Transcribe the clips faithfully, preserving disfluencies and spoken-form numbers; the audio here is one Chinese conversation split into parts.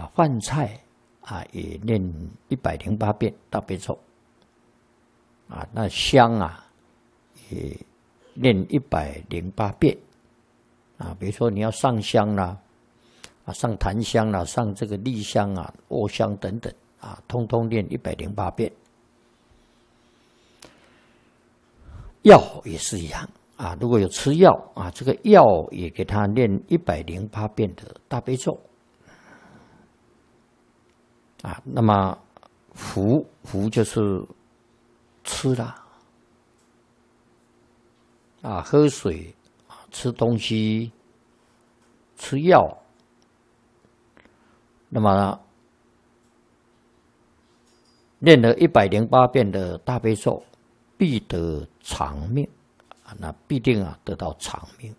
啊，饭菜啊也念一百零八遍大悲咒啊，那香啊也念一百零八遍啊，比如说你要上香啦，啊，上檀香啦，上这个立香啊、卧香等等啊，通通念一百零八遍。药也是一样啊，如果有吃药啊，这个药也给他念一百零八遍的大悲咒啊。那么服服就是吃啦啊，喝水啊，吃东西，吃药。那么念了一百零八遍的大悲咒，必得长命啊！那必定啊得到长命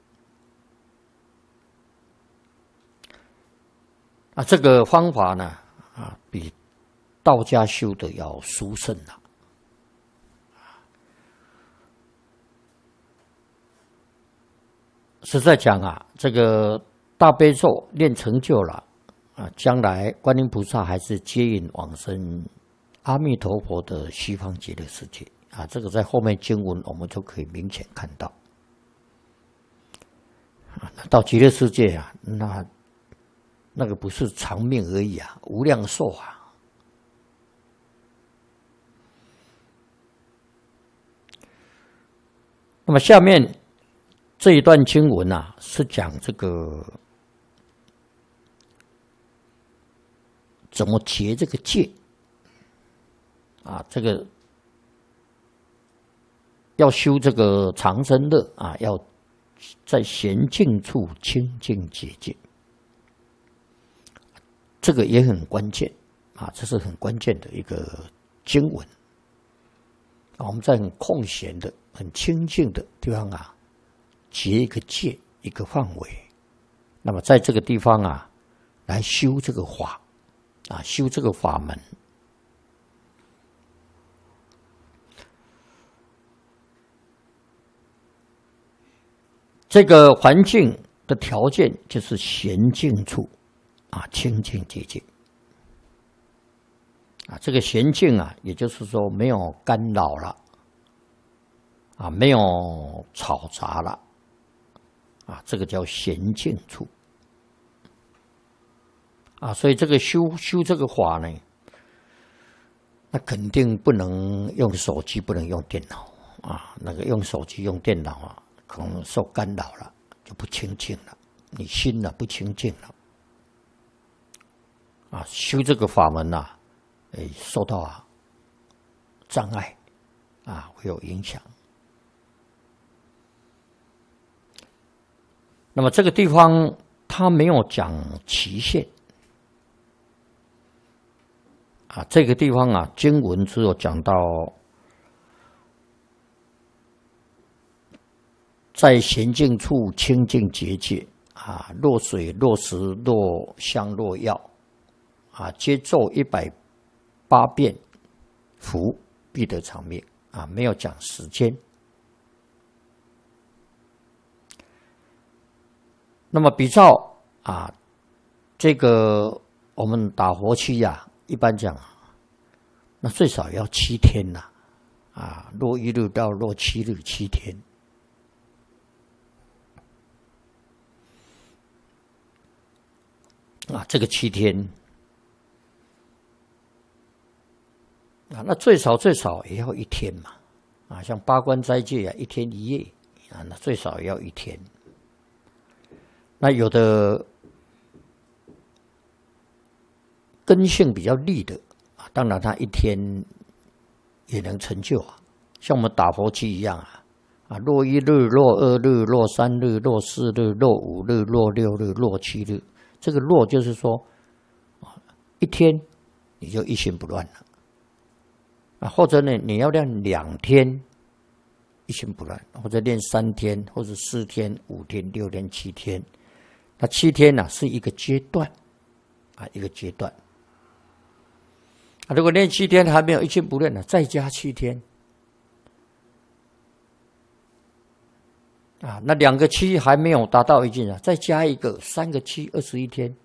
啊！这个方法呢啊，比道家修的要殊胜了。实在讲啊，这个大悲咒念成就了啊，将来观音菩萨还是接引往生阿弥陀佛的西方极乐世界啊，这个在后面经文我们就可以明显看到。啊，到极乐世界啊，那那个不是长命而已啊，无量寿啊。那么下面这一段经文啊，是讲这个怎么结这个戒啊，这个要修这个长生乐啊，要在闲静处清净结戒，这个也很关键啊，这是很关键的一个经文啊。我们在很空闲的、很清净的地方啊，结一个戒，一个范围。那么在这个地方啊，来修这个法啊，修这个法门。这个环境的条件就是闲静处啊，清净洁净啊。这个闲静啊，也就是说没有干扰了啊，没有吵杂了啊，这个叫闲静处啊。所以这个修修这个法呢，那肯定不能用手机，不能用电脑啊。那个用手机用电脑啊，可能受干扰了，就不清净了，你心呢不清净了啊。修这个法门啊，哎，受到啊障碍啊，会有影响。那么这个地方他没有讲期限啊，这个地方啊，经文只有讲到在闲静处清净结界啊，若水若石若香若药啊，皆咒一百八遍，福必得长命啊，没有讲时间。那么比照啊，这个我们打佛七呀，一般讲，那最少要七天呐，啊，若一日到若七日，七天。啊，这个七天啊，那最少最少也要一天嘛，啊，像八关斋戒啊，一天一夜啊，那最少也要一天。那有的根性比较利的啊，当然他一天也能成就啊，像我们打佛七一样啊，啊，若一日、若二日、若三日、若四日、若五日、若六日、若七日。这个若就是说，一天你就一心不乱了啊，或者呢你要练两天一心不乱，或者练三天，或者四天、五天、六天、七天。那七天呢、啊、是一个阶段啊，一个阶段。啊，如果练七天还没有一心不乱呢，再加七天啊，那两个七还没有达到一境啊，再加一个三个七，二十一天